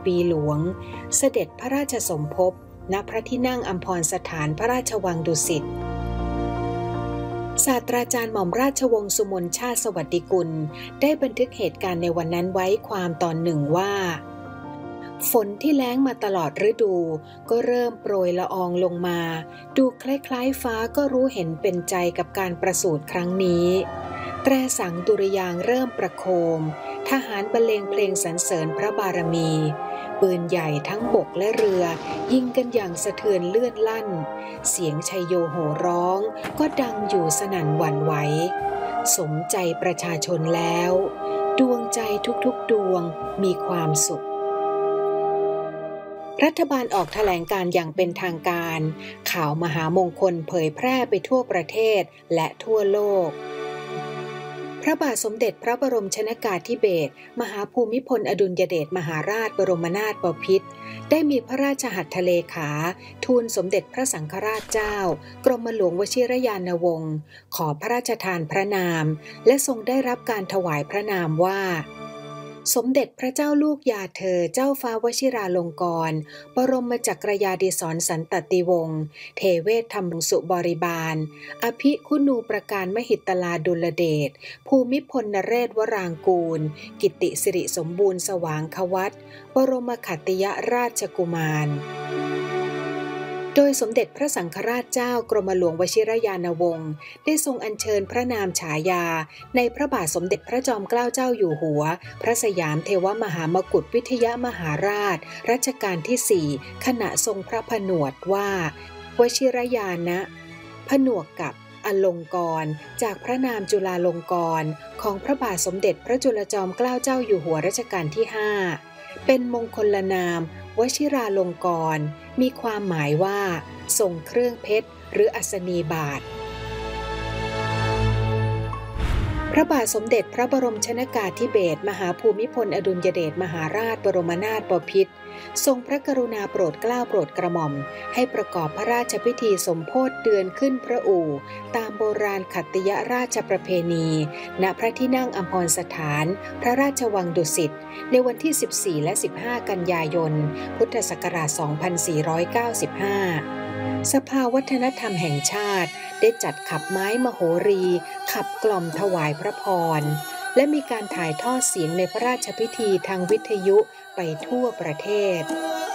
ปีหลวงเสด็จพระราชสมภพณพระที่นั่งอัมพรสถานพระราชวังดุสิตศาสตราจารย์หม่อมราชวงศ์สุมนชาติสวัสดิกุลได้บันทึกเหตุการณ์ในวันนั้นไว้ความตอนหนึ่งว่าฝนที่แล้งมาตลอดฤดูก็เริ่มโปรยละอองลงมาดูคล้ายๆฟ้าก็รู้เห็นเป็นใจกับการประสูติครั้งนี้แตรสังดุริยางค์เริ่มประโคมทหารบรรเลงเพลงสรรเสริญพระบารมีปืนใหญ่ทั้งบกและเรือยิงกันอย่างสะเทือนเลื่อนลั่นเสียงชัยโยโห่ร้องก็ดังอยู่สนั่นหวั่นไหวสมใจประชาชนแล้วดวงใจทุกๆดวงมีความสุขรัฐบาลออกแถลงการอย่างเป็นทางการข่าวมหามงคลเผยแพร่ไปทั่วประเทศและทั่วโลกพระบาทสมเด็จพระบรมชนกาธิเบศรมหาภูมิพลอดุลยเดชมหาราชบรมนาถบพิตรได้มีพระราชหัตถเลขาทูลสมเด็จพระสังฆราชเจ้ากรมหลวงวชิรยานวงศ์ขอพระราชทานพระนามและทรงได้รับการถวายพระนามว่าสมเด็จพระเจ้าลูกยาเธอเจ้าฟ้าวชิราลงกรณ์บรมจักรยาดิศรสันตติวงศ์เทเวศธรรมสุบริบาลอภิคุณูประการมหิตลาดุลเดชภูมิพลนเรศวรางกูลกิตติสิริสมบูรณ์สว่างควัตบรมขัตติยราชกุมารโดยสมเด็จพระสังฆราชเจ้ากรมหลวงวชิรยานวงศ์ได้ทรงอัญเชิญพระนามฉายาในพระบาทสมเด็จพระจอมเกล้าเจ้าอยู่หัวพระสยามเทวมหามกุฏวิทยมหาราชรัชกาลที่ 4ขณะทรงพระผนวดว่าวชิรยานะผนวกกับอลงกรณ์จากพระนามจุฬาลงกรณ์ของพระบาทสมเด็จพระจุลจอมเกล้าเจ้าอยู่หัวรัชกาลที่ 5เป็นมงคลนามวชิราลงกรณ์มีความหมายว่าทรงเครื่องเพชรหรืออัศนีบาทพระบาทสมเด็จพระบรมชนกาธิเบศรมหาภูมิพลอดุลยเดชมหาราชบรมนาถบพิตรทรงพระกรุณาโปรดเกล้าโปรดกระหม่อมให้ประกอบพระราชพิธีสมโภชเดือนขึ้นพระอู่ตามโบราณขัตติยราชประเพณีณพระที่นั่งอัมพรสถานพระราชวังดุสิตในวันที่14และ15กันยายนพุทธศักราช2495สภาวัฒนธรรมแห่งชาติได้จัดขับไม้มโหรีขับกล่อมถวายพระพรและมีการถ่ายทอดเสียงในพระราชพิธีทางวิทยุไปทั่วประเทศ